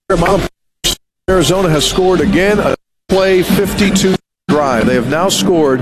Arizona has scored again. A play 52 drive. They have now scored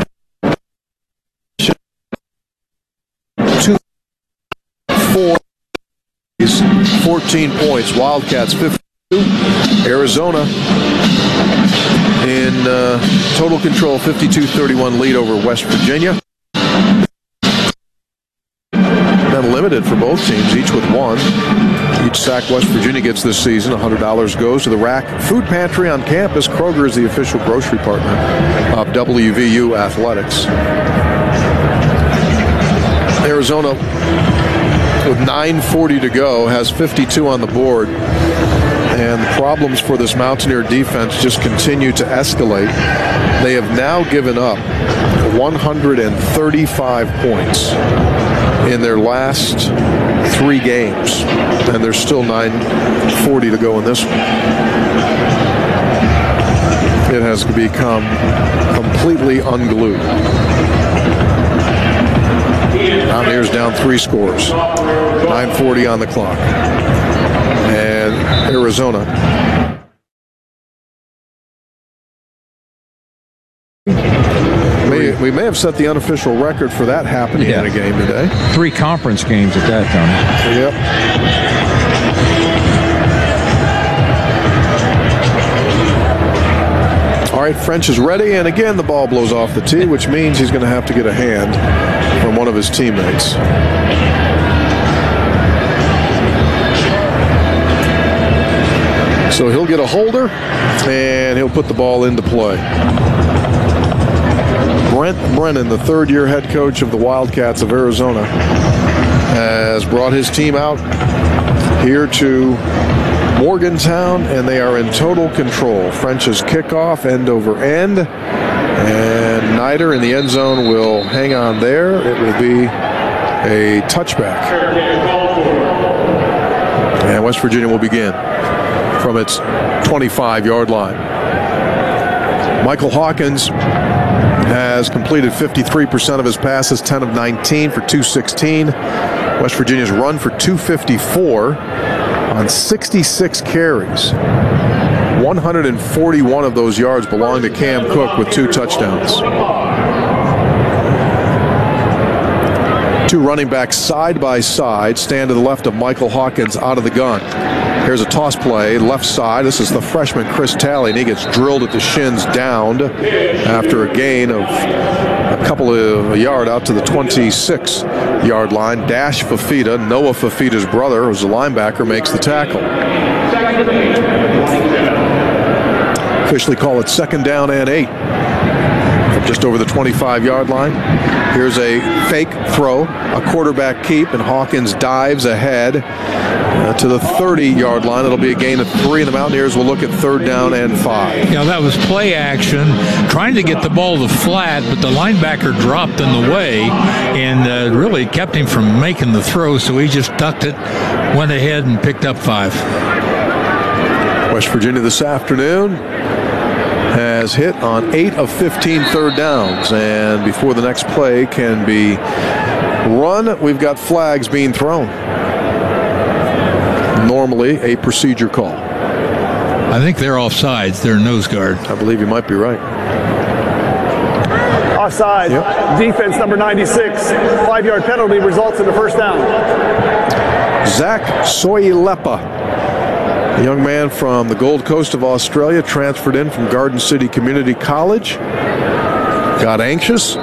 14 points. Wildcats 52. Arizona in total control, 52-31 lead over West Virginia. Been limited for both teams, each with one. Each sack West Virginia gets this season, $100 goes to the Rack Food Pantry on campus. Kroger is the official grocery partner of WVU Athletics. Arizona, with 9:40 to go, has 52 on the board. And the problems for this Mountaineer defense just continue to escalate. They have now given up 135 points in their last 3 games. And there's still 9:40 to go in this one. It has become completely unglued. Mountaineers down 3 scores. 9:40 on the clock. And Arizona we may have set the unofficial record for that happening in a game today. 3 conference games at that, Tony. Yep. All right, French is ready, and again the ball blows off the tee, which means he's going to have to get a hand from one of his teammates. So he'll get a holder, and he'll put the ball into play. Brent Brennan, the third-year head coach of the Wildcats of Arizona, has brought his team out here to Morgantown, and they are in total control. French's kickoff, end over end, and Nider in the end zone will hang on there. It will be a touchback. And West Virginia will begin from its 25-yard line. Michael Hawkins has completed 53% of his passes, 10 of 19 for 216. West Virginia's run for 254 on 66 carries. 141 of those yards belong to Cam Cook with 2 touchdowns. 2 running backs side by side stand to the left of Michael Hawkins out of the gun. Here's a toss play, left side. This is the freshman Chris Talley, and he gets drilled at the shins, downed after a gain of a couple of a yard out to the 26-yard line. Dash Fafita, Noah Fafita's brother, who's a linebacker, makes the tackle. Officially call it 2nd down and 8. From just over the 25-yard line. Here's a fake throw, a quarterback keep, and Hawkins dives ahead to the 30-yard line. It'll be a gain of 3, and the Mountaineers will look at 3rd down and 5. Yeah, that was play action, trying to get the ball to flat, but the linebacker dropped in the way and really kept him from making the throw, so he just ducked it, went ahead and picked up 5. West Virginia this afternoon has hit on 8 of 15 third downs, and before the next play can be run, we've got flags being thrown. Normally a procedure call. I think they're offsides. They're nose guard. I believe you might be right. Offside. Yep. Defense number 96. 5-yard penalty results in the 1st down. Zach Soilepa, a young man from the Gold Coast of Australia, transferred in from Garden City Community College. Got anxious.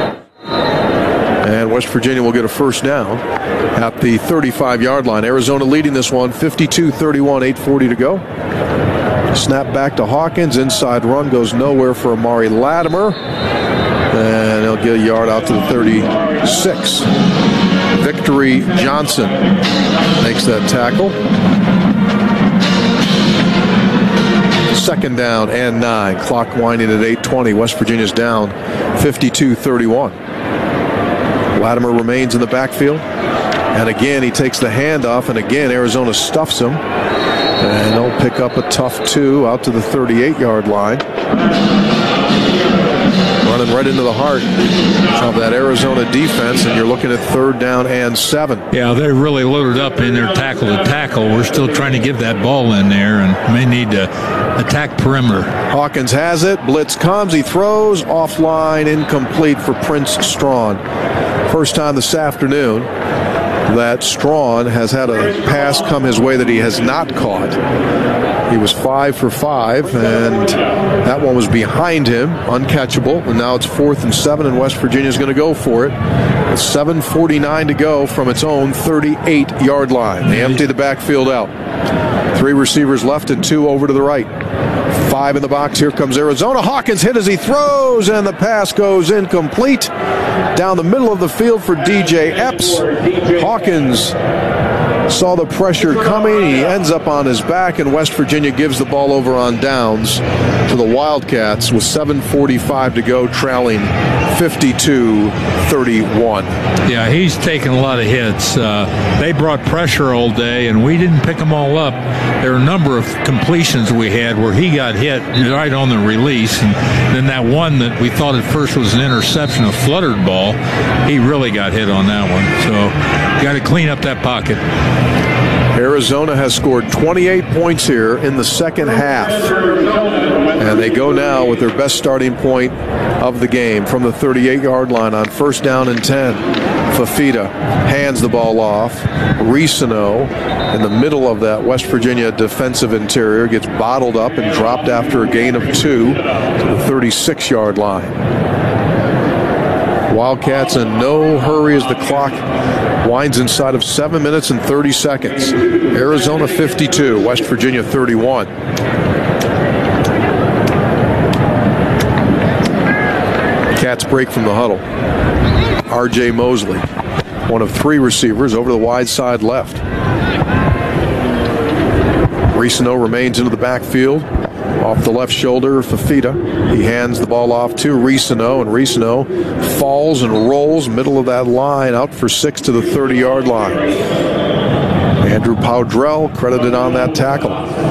And West Virginia will get a 1st down at the 35-yard line. Arizona leading this one, 52-31, 8:40 to go. Snap back to Hawkins. Inside run goes nowhere for Amari Latimer. And he'll get a yard out to the 36. Victory Johnson makes that tackle. 2nd down and 9. Clock winding at 8:20. West Virginia's down 52-31. Latimer remains in the backfield. And again, he takes the handoff, and again, Arizona stuffs him. And they'll pick up a tough 2 out to the 38-yard line. Running right into the heart of that Arizona defense, and you're looking at 3rd down and 7. Yeah, they're really loaded up in their tackle to tackle. We're still trying to get that ball in there and may need to attack perimeter. Hawkins has it. Blitz comes. He throws. Offline, incomplete for Prince Strawn. First time this afternoon that Strawn has had a pass come his way that he has not caught. He was 5 for 5, and that one was behind him, uncatchable. And now it's 4th and 7, and West Virginia is going to go for it. With 7:49 to go from its own 38-yard line. They empty the backfield out. 3 receivers left and 2 over to the right. 5 in the box. Here comes Arizona. Hawkins hit as he throws, and the pass goes incomplete. Down the middle of the field for DJ Epps. Hawkins saw the pressure coming. He ends up on his back, and West Virginia gives the ball over on downs to the Wildcats with 7:45 to go, trailing 52-31. Yeah, he's taken a lot of hits. They brought pressure all day, and we didn't pick them all up. There are a number of completions we had where he got hit right on the release, and then that one that we thought at first was an interception, a fluttered ball, he really got hit on that one. So got to clean up that pocket. Arizona has scored 28 points here in the second half. And they go now with their best starting point of the game from the 38-yard line on 1st down and 10. Fafita hands the ball off. Risano in the middle of that West Virginia defensive interior gets bottled up and dropped after a gain of 2 to the 36-yard line. Wildcats in no hurry as the clock winds inside of 7 minutes and 30 seconds. Arizona 52, West Virginia 31. Cats break from the huddle. R.J. Mosley, one of 3 receivers over the wide side left. Risano remains into the backfield. Off the left shoulder, Fafita. He hands the ball off to Risano, and Risano falls and rolls middle of that line out for 6 to the 30-yard line. Andrew Powdrell credited on that tackle.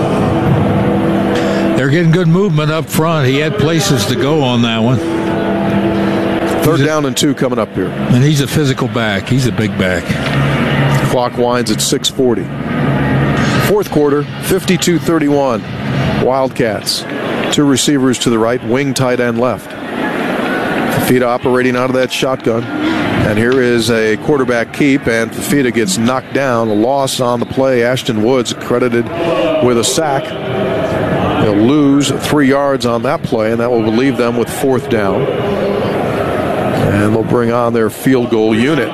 They're getting good movement up front. He had places to go on that one. 3rd down and 2 coming up here. And he's a physical back. He's a big back. Clock winds at 6:40. 4th quarter, 52-31. Wildcats. 2 receivers to the right, wing tight end left. Fafita operating out of that shotgun. And here is a quarterback keep, and Fafita gets knocked down. A loss on the play. Ashton Woods credited with a sack. They'll lose 3 yards on that play, and that will leave them with 4th down. And they'll bring on their field goal unit.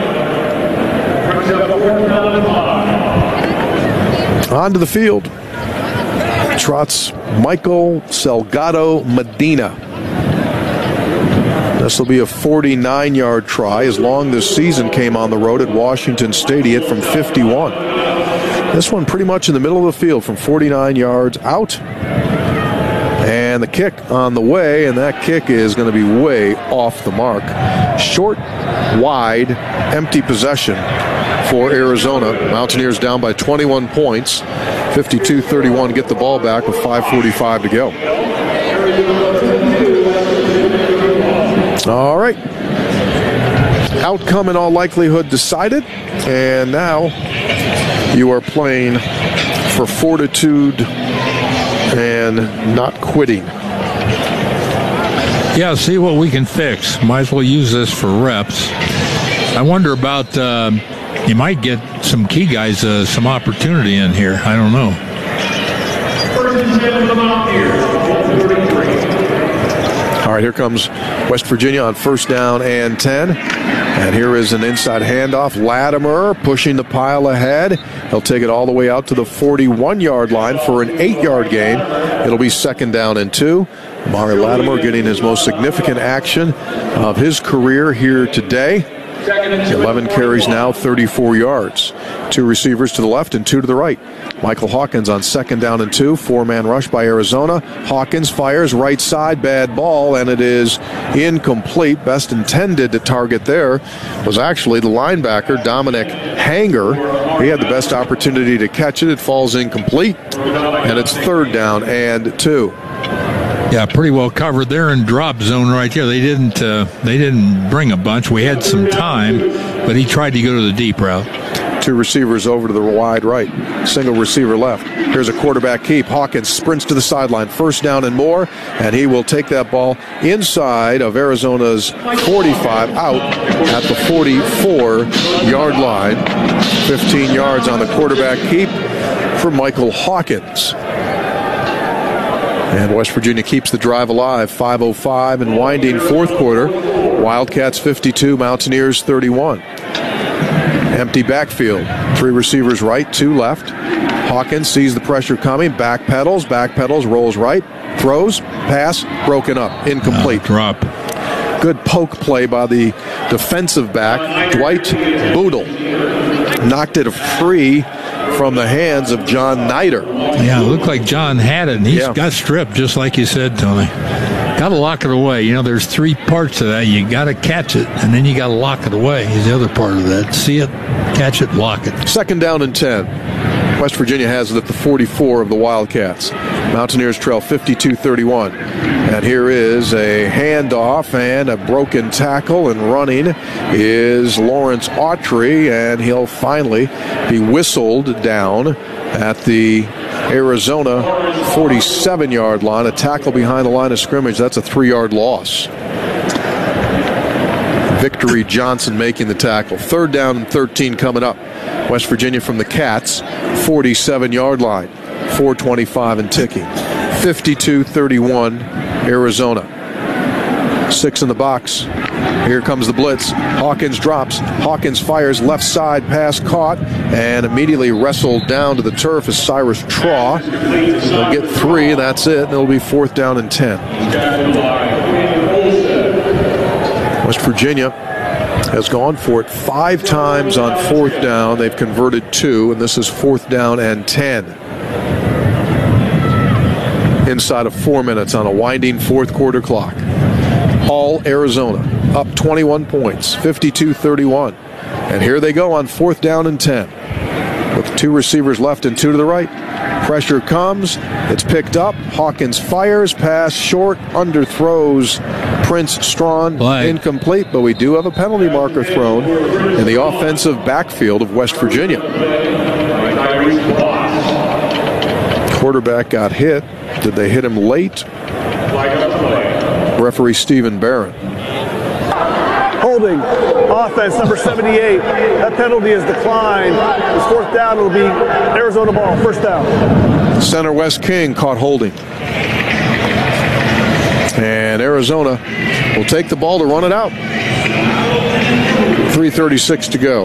Onto the field trots Michael Salgado Medina. This will be a 49-yard try. As long this season came on the road at Washington State, he hit from 51. This one pretty much in the middle of the field from 49 yards out. And the kick on the way, and that kick is going to be way off the mark. Short, wide, empty possession for Arizona. Mountaineers down by 21 points. 52-31, get the ball back with 5:45 to go. All right. Outcome in all likelihood decided. And now you are playing for fortitude and not quitting. Yeah, see what we can fix. Might as well use this for reps. I wonder about, you might get some key guys some opportunity in here. I don't know. All right, here comes West Virginia on 1st down and 10. And here is an inside handoff. Latimer pushing the pile ahead. He'll take it all the way out to the 41-yard line for an 8-yard gain. It'll be 2nd down and 2. Amari Latimer getting his most significant action of his career here today. 11 carries now, 34 yards. 2 receivers to the left and 2 to the right. Michael Hawkins on 2nd down and 2. 4-man rush by Arizona. Hawkins fires right side, bad ball, and it is incomplete. Best intended to target there was actually the linebacker, Dominic Hanger. He had the best opportunity to catch it. It falls incomplete, and it's 3rd down and 2. Yeah, pretty well covered. They're in drop zone right there. They didn't bring a bunch. We had some time, but he tried to go to the deep route. 2 receivers over to the wide right. Single receiver left. Here's a quarterback keep. Hawkins sprints to the sideline. First down and more, and he will take that ball inside of Arizona's 45 out at the 44-yard line. 15 yards on the quarterback keep for Michael Hawkins. And West Virginia keeps the drive alive. 5:05 and winding fourth quarter. Wildcats 52, Mountaineers 31. Empty backfield. 3 receivers right, 2 left. Hawkins sees the pressure coming, backpedals, rolls right, throws, pass, broken up, incomplete. Drop. Good poke play by the defensive back, Dwight Boodle. Knocked it free from the hands of John Nider. Yeah, it looked like John had it, and he's got stripped, just like you said, Tony. Got to lock it away. You know, there's 3 parts to that. You got to catch it, and then you got to lock it away is the other part of that. See it, catch it, lock it. Second down and 10. West Virginia has it at the 44 of the Wildcats. Mountaineers trail 52-31. And here is a handoff and a broken tackle, and running is Lawrence Autry, and he'll finally be whistled down at the Arizona 47-yard line. A tackle behind the line of scrimmage. That's a 3-yard loss. Victory Johnson making the tackle. Third down and 13 coming up. West Virginia from the Cats, 47-yard line. 4:25 and ticking. 52-31 Arizona. 6 in the box. Here comes the blitz. Hawkins drops. Hawkins fires left side, pass caught, and immediately wrestled down to the turf is Cyrus Traw. They'll get 3, and that's it. And it'll be 4th down and 10. West Virginia has gone for it 5 times on 4th down. They've converted 2, and this is 4th down and 10. Inside of 4 minutes on a winding fourth quarter clock. All Arizona up 21 points, 52-31. And here they go on 4th down and 10. With 2 receivers left and 2 to the right. Pressure comes. It's picked up. Hawkins fires. Pass short. Underthrows Prince Strawn. Incomplete, but we do have a penalty marker thrown in the offensive backfield of West Virginia. Quarterback got hit. Did they hit him late? Referee Stephen Barron. Holding. Offense, number 78. That penalty is declined. It's 4th down. It'll be Arizona ball. First down. Center Wes King caught holding. And Arizona will take the ball to run it out. 3:36 to go.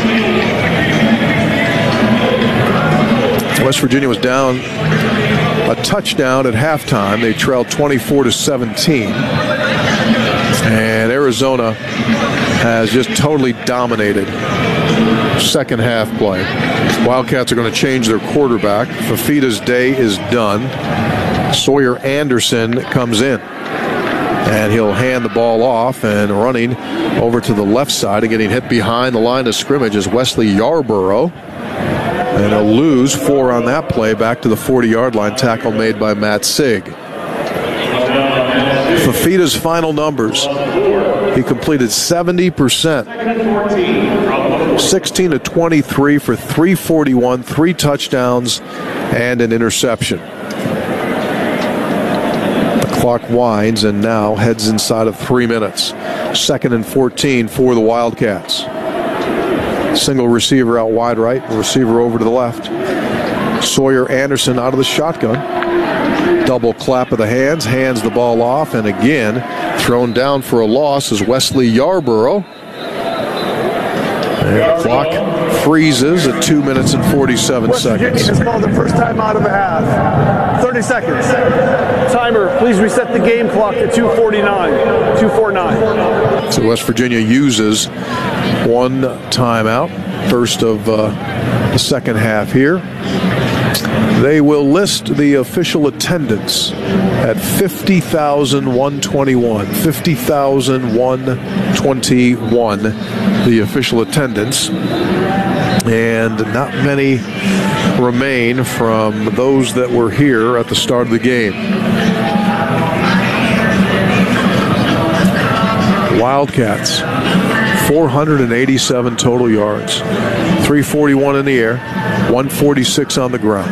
West Virginia was down a touchdown at halftime. They trailed 24-17. And Arizona has just totally dominated second half play. Wildcats are going to change their quarterback. Fafita's day is done. Sawyer Anderson comes in. And he'll hand the ball off, and running over to the left side and getting hit behind the line of scrimmage is Wesley Yarborough. And he'll lose 4 on that play back to the 40-yard line. Tackle made by Matt Sig. Fafita's final numbers. He completed 70%. 16 to 23 for 341, 3 touchdowns, and an interception. The clock winds and now heads inside of 3 minutes. 2nd and 14 for the Wildcats. Single receiver out wide right, receiver over to the left. Sawyer Anderson out of the shotgun. Double clap of the hands, hands the ball off, and again thrown down for a loss is Wesley Yarborough. And the clock freezes at 2 minutes and 47 West seconds. Virginia has called the first time out of a half. 30 seconds. Timer, please reset the game clock to 2:49. So West Virginia uses 1 timeout, first of the second half here. They will list the official attendance at 50,121. 50,121, the official attendance. And not many remain from those that were here at the start of the game. Wildcats, 487 total yards, 341 in the air, 146 on the ground.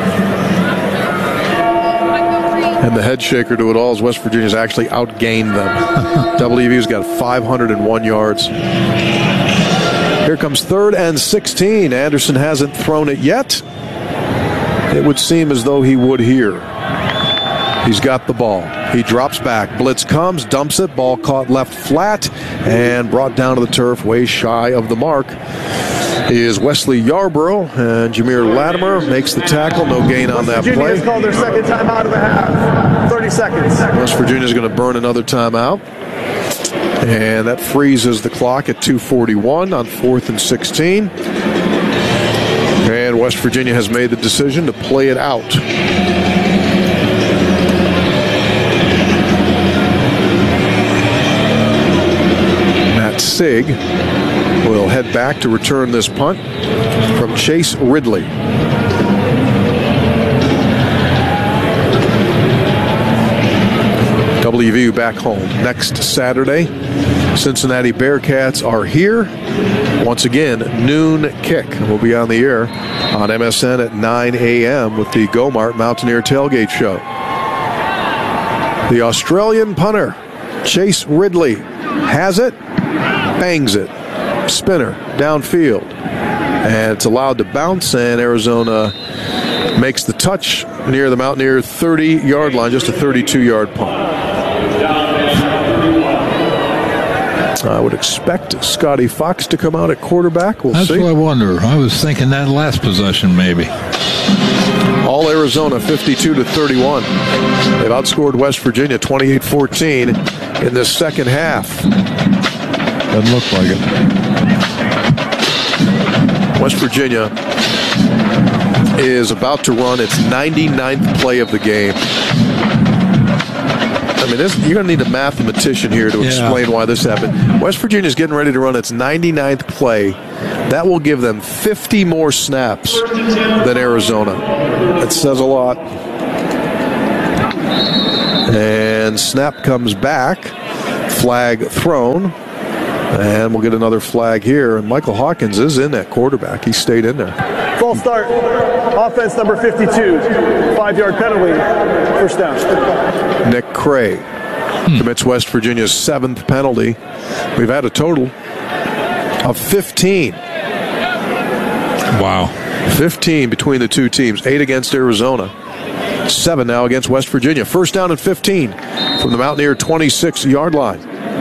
And the head shaker to it all is West Virginia's actually outgained them. WVU's got 501 yards. Here comes 3rd and 16. Anderson hasn't thrown it yet. It would seem as though he would here. He's got the ball. He drops back. Blitz comes, dumps it. Ball caught left flat and brought down to the turf way shy of the mark is Wesley Yarborough, and Jameer Latimer makes the tackle. No gain on that play. West Virginia has called their second timeout of the half. 30 seconds. West Virginia's going to burn another timeout. And that freezes the clock at 2:41 on 4th and 16. And West Virginia has made the decision to play it out. Matt Sig will head back to return this punt from Chase Ridley. WVU back home next Saturday. Cincinnati Bearcats are here. Once again, noon kick. We'll be on the air on MSN at 9 a.m. with the Go-Mart Mountaineer Tailgate Show. The Australian punter, Chase Ridley, has it, bangs it. Spinner downfield, and it's allowed to bounce, and Arizona makes the touch near the Mountaineer 30-yard line, just a 32-yard punt. I would expect Scotty Fox to come out at quarterback. We'll see. That's what I wonder. I was thinking that last possession maybe. All Arizona 52-31. They've outscored West Virginia 28-14 in the second half. Doesn't look like it. West Virginia is about to run its 99th play of the game. I mean, you're going to need a mathematician here to explain why this happened. West Virginia is getting ready to run its 99th play. That will give them 50 more snaps than Arizona. That says a lot. And snap comes back. Flag thrown. And we'll get another flag here. And Michael Hawkins is in at quarterback. He stayed in there. False start. Offense number 52. 5-yard penalty. First down. Nick Cray commits West Virginia's 7th penalty. We've had a total of 15. Wow. 15 between the two teams. 8 against Arizona. 7 now against West Virginia. First down and 15 from the Mountaineer 26-yard line.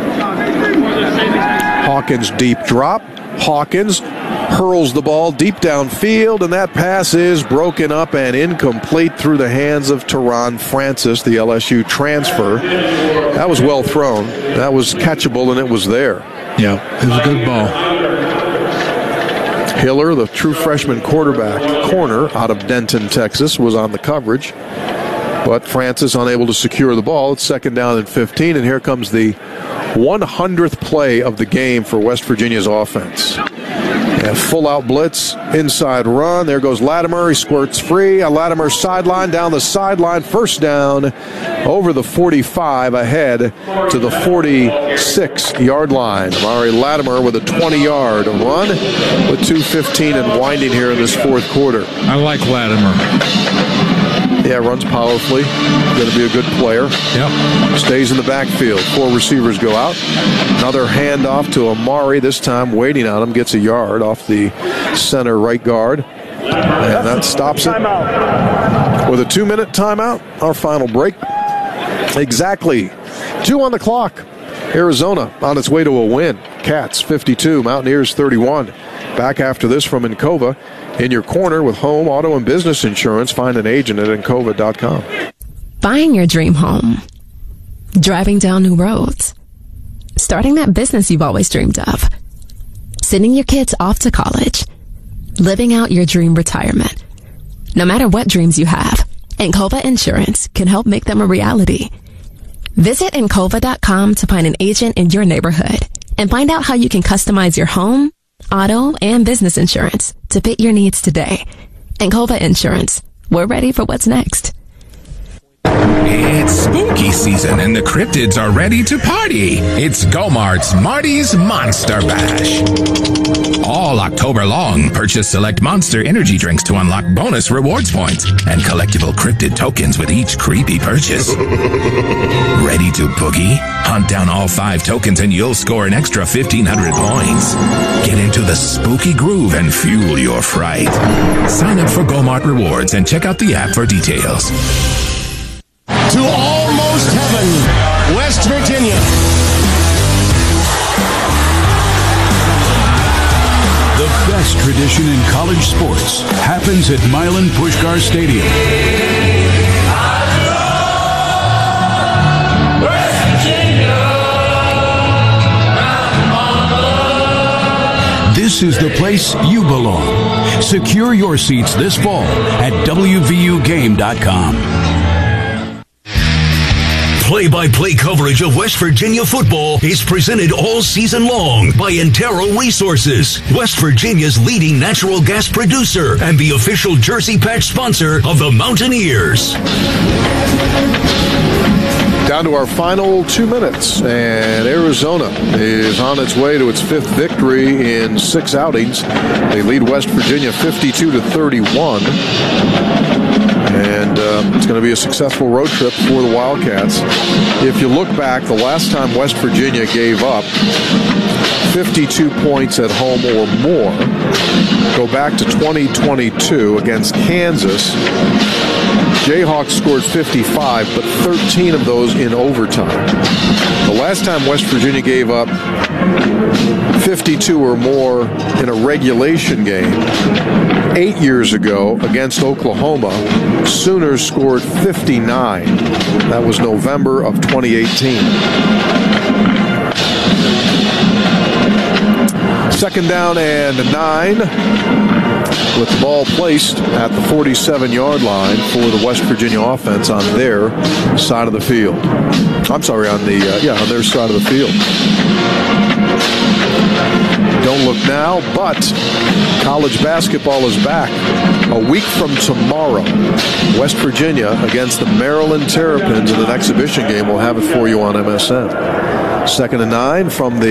Hawkins deep drop. Hawkins hurls the ball deep downfield, and that pass is broken up and incomplete through the hands of Teron Francis, the LSU transfer. That was well thrown. That was catchable, and it was there. Yeah, it was a good ball. Hiller, the true freshman corner out of Denton, Texas, was on the coverage. But Francis unable to secure the ball. It's second down and 15, and here comes the 100th play of the game for West Virginia's offense. And full-out blitz, inside run. There goes Latimer. He squirts free. A Latimer sideline, down the sideline. First down over the 45, ahead to the 46-yard line. Amari Latimer with a 20-yard run with 2:15 and winding here in this fourth quarter. I like Latimer. Yeah, runs powerfully. Going to be a good player. Yep. Stays in the backfield. 4 receivers go out. Another handoff to Amari, this time waiting on him. Gets a yard off the center right guard. And that stops it. With a 2-minute timeout, our final break. Exactly 2 on the clock. Arizona on its way to a win. Cats 52, Mountaineers 31. Back after this from Encova. In your corner with home, auto, and business insurance. Find an agent at Encova.com. Buying your dream home. Driving down new roads. Starting that business you've always dreamed of. Sending your kids off to college. Living out your dream retirement. No matter what dreams you have, Encova Insurance can help make them a reality. Visit Encova.com to find an agent in your neighborhood and find out how you can customize your home, auto, and business insurance to fit your needs today. Encova Insurance. We're ready for what's next. It's spooky season and the cryptids are ready to party. It's Go-Mart's Marty's Monster Bash. All October long, purchase select Monster energy drinks to unlock bonus rewards points and collectible cryptid tokens with each creepy purchase. Ready to boogie? Hunt down all 5 tokens and you'll score an extra 1,500 points. Get into the spooky groove and fuel your fright. Sign up for Go-Mart Rewards and check out the app for details. To almost heaven, West Virginia. The best tradition in college sports happens at Milan Puskar Stadium. This is the place you belong. Secure your seats this fall at WVUGame.com. Play-by-play coverage of West Virginia football is presented all season long by Antero Resources, West Virginia's leading natural gas producer and the official jersey patch sponsor of the Mountaineers. Down to our final 2 minutes, and Arizona is on its way to its 5th victory in 6 outings. They lead West Virginia 52-31. And it's going to be a successful road trip for the Wildcats. If you look back, the last time West Virginia gave up 52 points at home or more, go back to 2022 against Kansas. Jayhawks scored 55, but 13 of those in overtime. The last time West Virginia gave up 52 or more in a regulation game, 8 years ago against Oklahoma, Sooners scored 59. That was November of 2018. Second down and 9 with the ball placed at the 47-yard line for the West Virginia offense on their side of the field. I'm sorry, on their side of the field. Don't look now, but college basketball is back. A week from tomorrow, West Virginia against the Maryland Terrapins in an exhibition game. We'll have it for you on MSN. Second and 9 from the